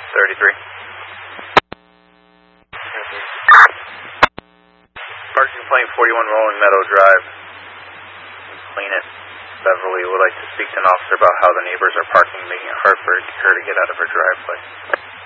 33. Parking complaint 41 Rolling Meadow Drive. Clean it. Beverly would like to speak to an officer about how the neighbors are parking, making it hard for her to get out of her driveway.